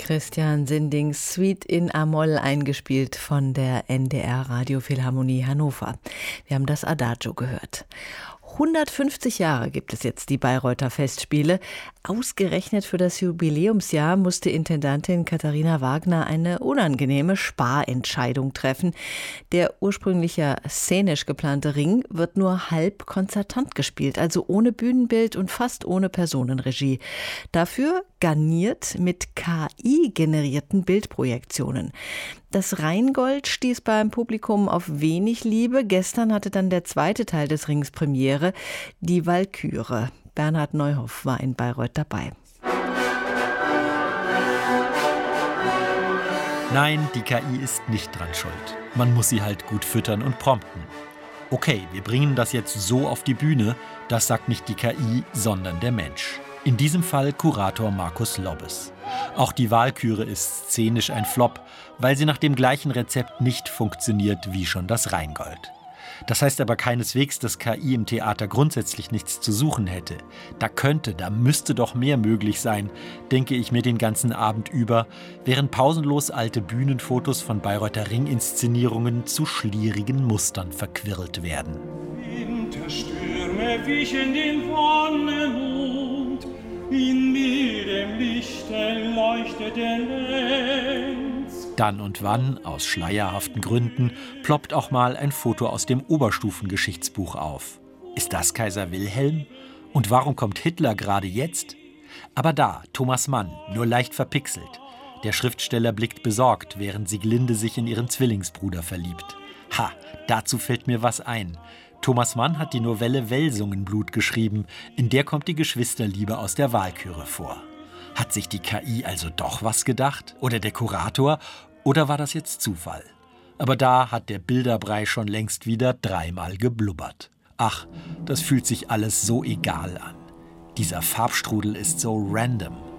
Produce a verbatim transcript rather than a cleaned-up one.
Christian Sindings Suite in A-Moll, eingespielt von der N D R Radiophilharmonie Hannover. Wir haben das Adagio gehört. hundertfünfzig Jahre gibt es jetzt die Bayreuther Festspiele. Ausgerechnet für das Jubiläumsjahr musste Intendantin Katharina Wagner eine unangenehme Sparentscheidung treffen. Der ursprünglich ja szenisch geplante Ring wird nur halb konzertant gespielt, also ohne Bühnenbild und fast ohne Personenregie. Dafür garniert mit K I-generierten Bildprojektionen. Das Rheingold stieß beim Publikum auf wenig Liebe. Gestern hatte dann der zweite Teil des Rings Premiere, die Walküre. Bernhard Neuhoff war in Bayreuth dabei. Nein, die K I ist nicht dran schuld. Man muss sie halt gut füttern und prompten. Okay, wir bringen das jetzt so auf die Bühne, das sagt nicht die K I, sondern der Mensch. In diesem Fall Kurator Markus Lobbes. Auch die Walküre ist szenisch ein Flop, weil sie nach dem gleichen Rezept nicht funktioniert wie schon das Rheingold. Das heißt aber keineswegs, dass K I im Theater grundsätzlich nichts zu suchen hätte. Da könnte, da müsste doch mehr möglich sein, denke ich mir den ganzen Abend über, während pausenlos alte Bühnenfotos von Bayreuther Ringinszenierungen zu schlierigen Mustern verquirlt werden. Winterstürme wichen den Wonnenmond, in mildem Lichte leuchtet der Lenz. Dann und wann, aus schleierhaften Gründen, ploppt auch mal ein Foto aus dem Oberstufengeschichtsbuch auf. Ist das Kaiser Wilhelm? Und warum kommt Hitler gerade jetzt? Aber da, Thomas Mann, nur leicht verpixelt. Der Schriftsteller blickt besorgt, während Sieglinde sich in ihren Zwillingsbruder verliebt. Ha, dazu fällt mir was ein. Thomas Mann hat die Novelle Welsungenblut geschrieben, in der kommt die Geschwisterliebe aus der Walküre vor. Hat sich die K I also doch was gedacht? Oder der Kurator? Oder war das jetzt Zufall? Aber da hat der Bilderbrei schon längst wieder dreimal geblubbert. Ach, das fühlt sich alles so egal an. Dieser Farbstrudel ist so random.